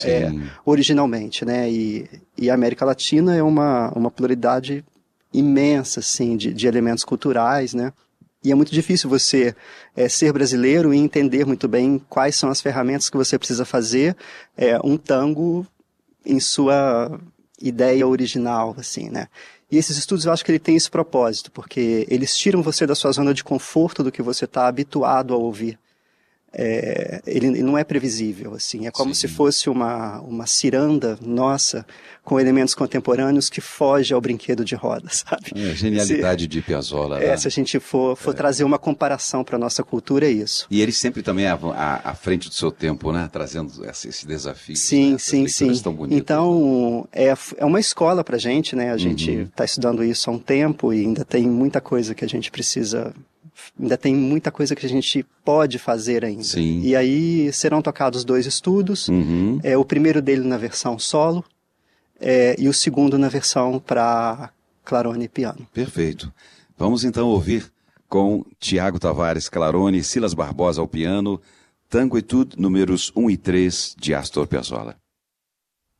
Sim. originalmente, né? E a América Latina é uma pluralidade imensa, assim, de elementos culturais, né? E é muito difícil você ser brasileiro e entender muito bem quais são as ferramentas que você precisa fazer um tango em sua ideia original, assim, né? E esses estudos eu acho que ele tem esse propósito, porque eles tiram você da sua zona de conforto do que você está habituado a ouvir. Ele não é previsível, assim, é como Sim. se fosse uma ciranda nossa com elementos contemporâneos que foge ao brinquedo de rodas, sabe? Genialidade de Piazzolla, né? Se a gente for trazer uma comparação para a nossa cultura, é isso. E ele sempre também à frente do seu tempo, né? Trazendo esse desafio. Sim, né? sim, sim. Tão bonitas, então, é uma escola para a gente, né? A gente está estudando isso há um tempo e ainda tem muita coisa que a gente precisa... Ainda tem muita coisa que a gente pode fazer ainda. Sim. E aí serão tocados 2 estudos. O primeiro dele na versão solo e o segundo na versão para clarone e piano. Perfeito. Vamos então ouvir com Tiago Tavares clarone e Silas Barbosa ao piano, Tango Etude números 1 e 3 de Astor Piazzolla.